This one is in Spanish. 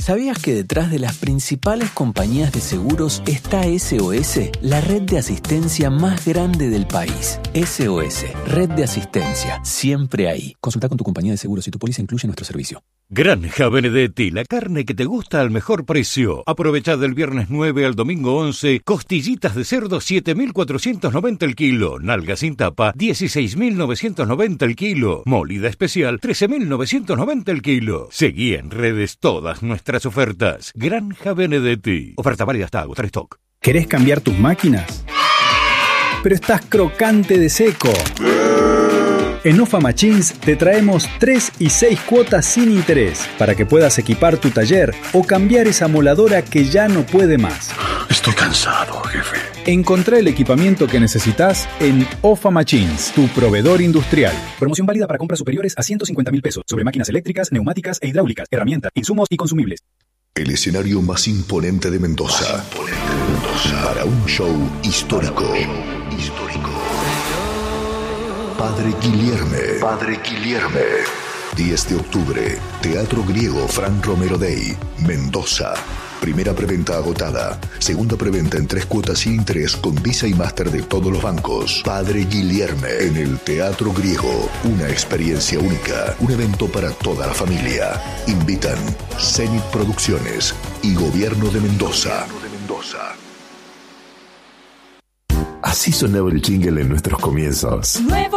¿Sabías que detrás de las principales compañías de seguros está SOS, la red de asistencia más grande del país? SOS, red de asistencia, siempre ahí. Consulta con tu compañía de seguros si tu póliza incluye nuestro servicio. Granja Benedetti, la carne que te gusta al mejor precio. Aprovecha del viernes 9 al domingo 11, costillitas de cerdo 7.490 el kilo, nalga sin tapa 16.990 el kilo, molida especial 13.990 el kilo. Seguí en redes todas nuestras ofertas. Granja Benedetti. Oferta válida hasta agotar stock. ¿Querés cambiar tus máquinas? Pero estás crocante de seco. En OFA Machines te traemos 3 y 6 cuotas sin interés para que puedas equipar tu taller o cambiar esa moladora que ya no puede más. Estoy cansado, jefe. Encontrá el equipamiento que necesitas en OFA Machines, tu proveedor industrial. Promoción válida para compras superiores a 150.000 pesos sobre máquinas eléctricas, neumáticas e hidráulicas, herramientas, insumos y consumibles. El escenario más imponente de Mendoza. Para un show histórico. Padre Guilherme. 10 de octubre, Teatro Griego Fran Romero Day, Mendoza. Primera preventa agotada. Segunda preventa en 3 cuotas sin interés con Visa y Master de todos los bancos. Padre Guilherme en el Teatro Griego. Una experiencia única. Un evento para toda la familia. Invitan Zenit Producciones y Gobierno de Mendoza. Así sonaba el jingle en nuestros comienzos. Nuevo